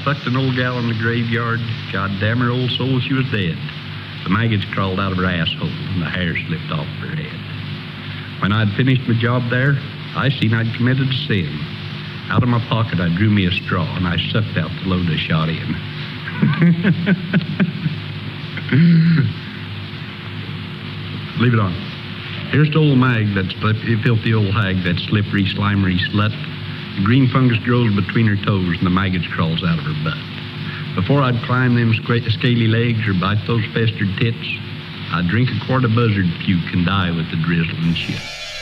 fucked an old gal in the graveyard. God damn her old soul, she was dead. The maggots crawled out of her asshole, and the hair slipped off her head. When I'd finished my job there, I seen I'd committed a sin. Out of my pocket, I drew me a straw, and I sucked out the load I shot in. Leave it on. Here's the old mag, that filthy old hag, that slippery, slimery slut. The green fungus grows between her toes, and the maggots crawls out of her butt. Before I'd climb them scaly legs or bite those festered tits, I'd drink a quart of buzzard puke and die with the drizzle and shit.